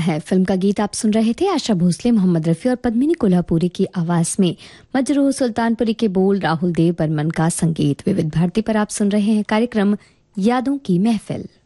है फिल्म का गीत आप सुन रहे थे। आशा भोसले, मोहम्मद रफी और पद्मिनी कोल्हापुरी की आवाज में मजरूह सुल्तानपुरी के बोल, राहुल देव बर्मन का संगीत। विविध भारती पर आप सुन रहे हैं कार्यक्रम यादों की महफिल।